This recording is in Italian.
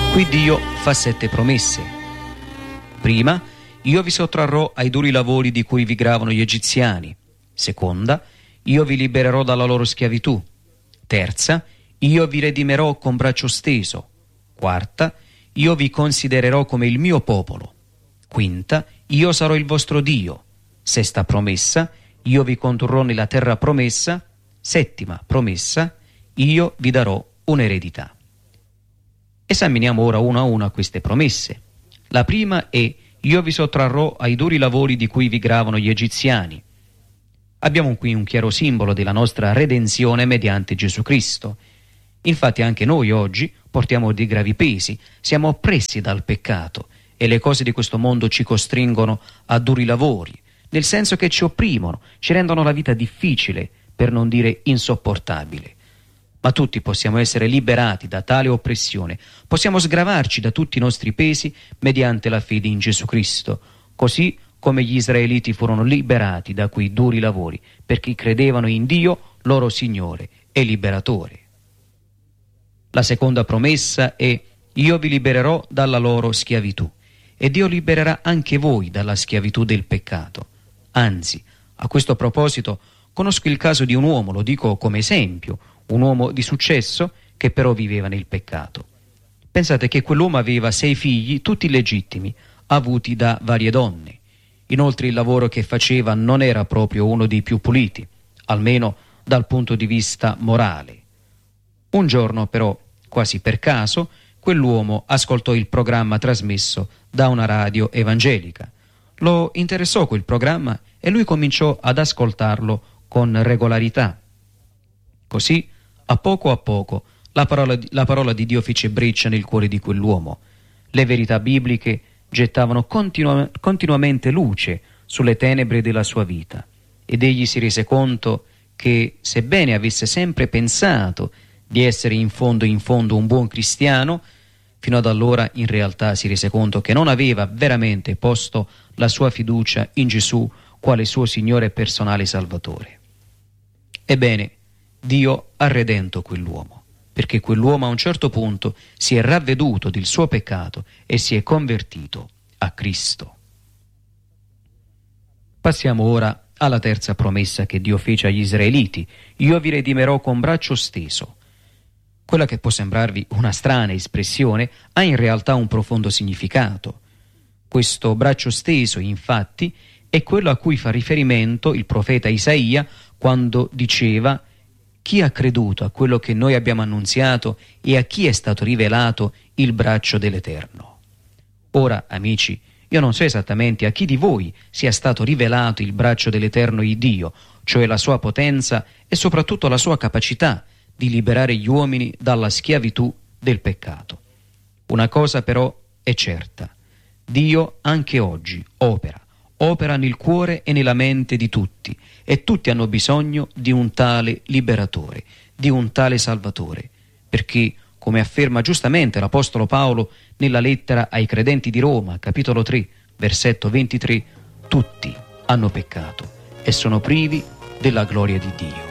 Qui Dio fa 7 promesse. Prima, io vi sottrarrò ai duri lavori di cui vi gravano gli egiziani. Seconda, io vi libererò dalla loro schiavitù. Terza, io vi redimerò con braccio steso. Quarta, io vi considererò come il mio popolo. Quinta, io sarò il vostro Dio. Sesta promessa, io vi condurrò nella terra promessa. Settima promessa, io vi darò un'eredità. Esaminiamo ora una a una queste promesse. La prima è: io vi sottrarrò ai duri lavori di cui vi gravano gli egiziani. Abbiamo qui un chiaro simbolo della nostra redenzione mediante Gesù Cristo. Infatti anche noi oggi portiamo dei gravi pesi, siamo oppressi dal peccato e le cose di questo mondo ci costringono a duri lavori, nel senso che ci opprimono, ci rendono la vita difficile, per non dire insopportabile. Ma tutti possiamo essere liberati da tale oppressione, possiamo sgravarci da tutti i nostri pesi mediante la fede in Gesù Cristo, così come gli israeliti furono liberati da quei duri lavori, perché credevano in Dio, loro Signore e Liberatore. La seconda promessa è: io vi libererò dalla loro schiavitù, e Dio libererà anche voi dalla schiavitù del peccato. Anzi, a questo proposito, conosco il caso di un uomo, lo dico come esempio, un uomo di successo che però viveva nel peccato. Pensate che quell'uomo aveva 6 figli, tutti illegittimi, avuti da varie donne. Inoltre il lavoro che faceva non era proprio uno dei più puliti, almeno dal punto di vista morale. Un giorno però, quasi per caso, quell'uomo ascoltò il programma trasmesso da una radio evangelica. Lo interessò quel programma e lui cominciò ad ascoltarlo con regolarità. Così, a poco, la parola di Dio fece breccia nel cuore di quell'uomo. Le verità bibliche gettavano continuamente luce sulle tenebre della sua vita, ed egli si rese conto che, sebbene avesse sempre pensato di essere in fondo un buon cristiano, fino ad allora in realtà si rese conto che non aveva veramente posto la sua fiducia in Gesù quale suo Signore e personale Salvatore. Ebbene, Dio ha redento quell'uomo, perché quell'uomo a un certo punto si è ravveduto del suo peccato e si è convertito a Cristo. Passiamo ora alla terza promessa che Dio fece agli israeliti: io vi redimerò con braccio steso. Quella che può sembrarvi una strana espressione ha in realtà un profondo significato. Questo braccio steso, infatti, è quello a cui fa riferimento il profeta Isaia quando diceva: chi ha creduto a quello che noi abbiamo annunziato e a chi è stato rivelato il braccio dell'Eterno. Ora, amici, io non so esattamente a chi di voi sia stato rivelato il braccio dell'Eterno Dio, cioè la sua potenza e soprattutto la sua capacità di liberare gli uomini dalla schiavitù del peccato. Una cosa però è certa: Dio anche oggi opera nel cuore e nella mente di tutti, e tutti hanno bisogno di un tale liberatore, di un tale salvatore, perché, come afferma giustamente l'Apostolo Paolo nella lettera ai credenti di Roma, capitolo 3, versetto 23, tutti hanno peccato e sono privi della gloria di Dio.